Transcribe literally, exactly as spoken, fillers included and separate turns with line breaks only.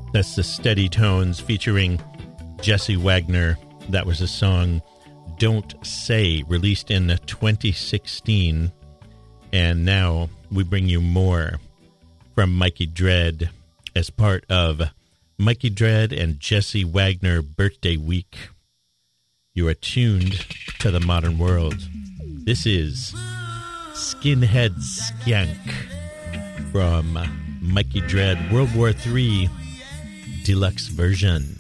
That's the Steady Tones featuring Jesse Wagner. That was a song, Don't Say, released in twenty sixteen. And now we bring you more from Mikey Dread as part of Mikey Dread and Jesse Wagner Birthday Week. You are tuned to the modern world. This is Skinhead Skank from Mikey Dread World War Three Deluxe Version.